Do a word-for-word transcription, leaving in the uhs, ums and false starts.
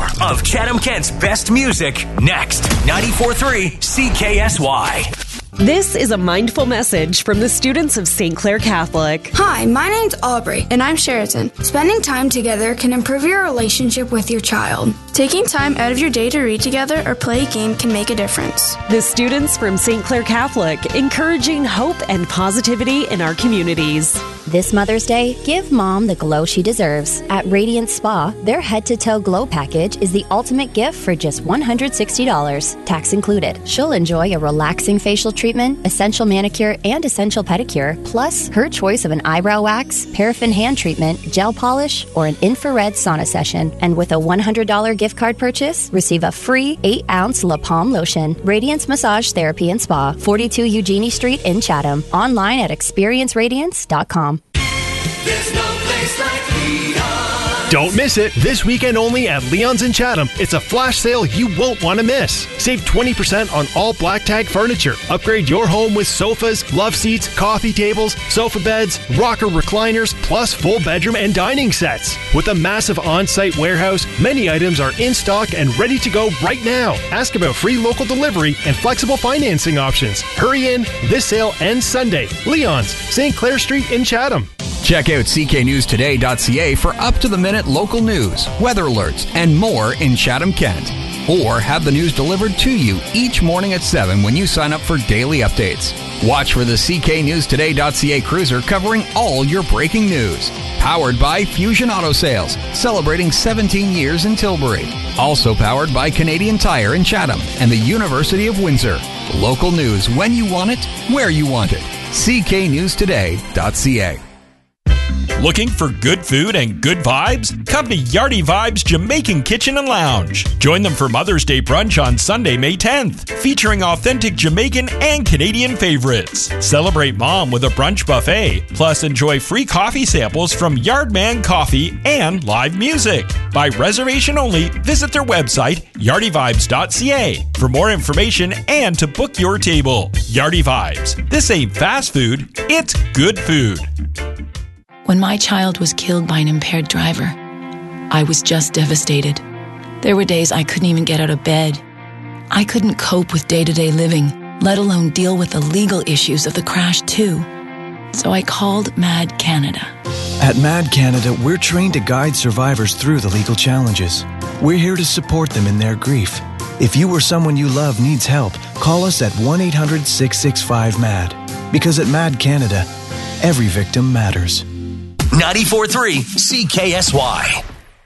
More of Chatham-Kent's best music next. ninety-four point three C K S Y. This is a mindful message from the students of Saint Clair Catholic. Hi, my name's Aubrey. And I'm Sheraton. Spending time together can improve your relationship with your child. Taking time out of your day to read together or play a game can make a difference. The students from Saint Clair Catholic, encouraging hope and positivity in our communities. This Mother's Day, give Mom the glow she deserves. At Radiant Spa, their head-to-toe glow package is the ultimate gift for just one hundred sixty dollars, tax included. She'll enjoy a relaxing facial treatment, essential manicure, and essential pedicure, plus her choice of an eyebrow wax, paraffin hand treatment, gel polish, or an infrared sauna session. And with a one hundred dollars gift card purchase, receive a free eight ounce La Palme lotion. Radiance Massage Therapy and Spa, forty-two Eugenie Street in Chatham. Online at experience radiance dot com. There's no place like Leon. Don't miss it. This weekend only at Leon's in Chatham. It's a flash sale you won't want to miss. Save twenty percent on all Black Tag furniture. Upgrade your home with sofas, love seats, coffee tables, sofa beds, rocker recliners, plus full bedroom and dining sets. With a massive on-site warehouse, many items are in stock and ready to go right now. Ask about free local delivery and flexible financing options. Hurry in. This sale ends Sunday. Leon's, Saint Clair Street in Chatham. Check out c k news today dot c a for up-to-the-minute local news, weather alerts, and more in Chatham-Kent. Or have the news delivered to you each morning at seven when you sign up for daily updates. Watch for the c k news today dot c a cruiser covering all your breaking news. Powered by Fusion Auto Sales, celebrating seventeen years in Tilbury. Also powered by Canadian Tire in Chatham and the University of Windsor. Local news when you want it, where you want it. c k news today dot c a. Looking for good food and good vibes? Come to Yardie Vibes Jamaican Kitchen and Lounge. Join them for Mother's Day brunch on Sunday, May tenth, featuring authentic Jamaican and Canadian favorites. Celebrate Mom with a brunch buffet, plus enjoy free coffee samples from Yardman Coffee and live music. By reservation only, visit their website, yardie vibes dot c a, for more information and to book your table. Yardie Vibes. This ain't fast food, it's good food. When my child was killed by an impaired driver, I was just devastated. There were days I couldn't even get out of bed. I couldn't cope with day-to-day living, let alone deal with the legal issues of the crash too. So I called MAD Canada. At MAD Canada, we're trained to guide survivors through the legal challenges. We're here to support them in their grief. If you or someone you love needs help, call us at one eight hundred six six five M A D. Because at MAD Canada, every victim matters. ninety-four point three C K S Y.